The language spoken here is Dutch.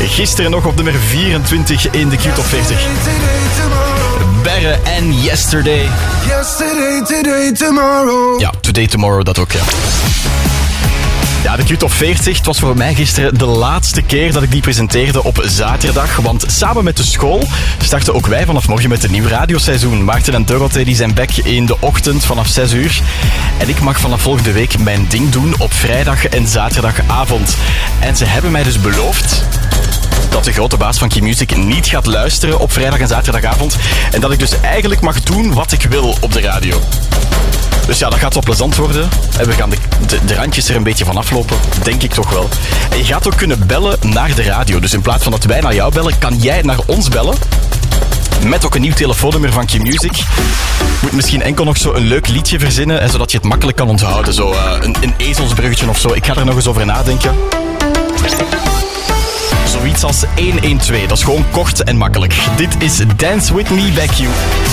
Gisteren nog op nummer 24 in de Q-top 40. Berre en Yesterday. Yesterday, today, tomorrow. Ja, Today, Tomorrow, dat ook, ja. Ja, de Q-top 40. Het was voor mij gisteren de laatste keer dat ik die presenteerde op zaterdag. Want samen met de school starten ook wij vanaf morgen met een nieuw radioseizoen. Maarten en Dorothee die zijn back in de ochtend vanaf 6 uur. En ik mag vanaf volgende week mijn ding doen op vrijdag en zaterdagavond. En ze hebben mij dus beloofd dat de grote baas van Q-Music niet gaat luisteren op vrijdag en zaterdagavond. En dat ik dus eigenlijk mag doen wat ik wil op de radio. Dus ja, dat gaat wel plezant worden. En we gaan de randjes er een beetje van aflopen. Denk ik toch wel. En je gaat ook kunnen bellen naar de radio. Dus in plaats van dat wij naar jou bellen, kan jij naar ons bellen. Met ook een nieuw telefoonnummer van Q-Music. Moet misschien enkel nog zo een leuk liedje verzinnen, zodat je het makkelijk kan onthouden. Zo een ezelsbruggetje of zo. Ik ga er nog eens over nadenken. Zoiets als 112. Dat is gewoon kort en makkelijk. Dit is Dance With Me Back You.